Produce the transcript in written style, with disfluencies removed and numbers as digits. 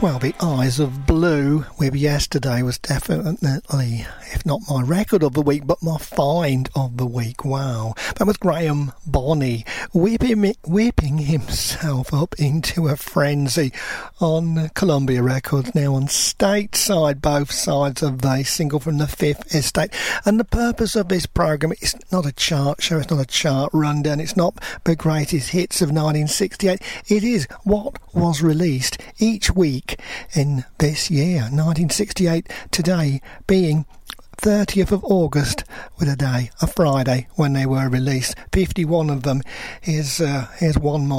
Well, the Eyes of Blue with Yesterday was definitely, if not my record of the week, but my find of the week. Wow. That was Graham Bonney whipping himself up into a frenzy on Columbia Records, now on Stateside, both sides of the single from the Fifth Estate. And the purpose of this programme is not a chart show, it's not a chart rundown, it's not the greatest hits of 1968. It is what was released each week in this year, 1968, today being 30th of August, with a day, a Friday, when they were released. 51 of them. Here's one more.